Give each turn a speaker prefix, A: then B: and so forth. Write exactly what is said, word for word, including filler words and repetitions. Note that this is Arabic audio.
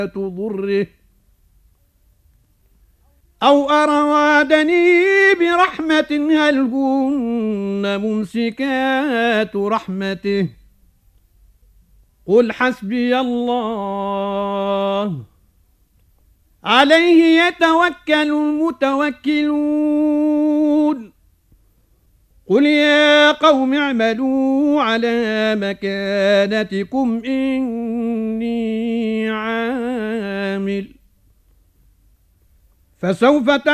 A: ضره أو أرادني برحمة هل هن ممسكات رحمته قل حسبي الله عليه يتوكل المتوكلون قل يا قوم اعملوا على مكانتكم إني عامل فسوف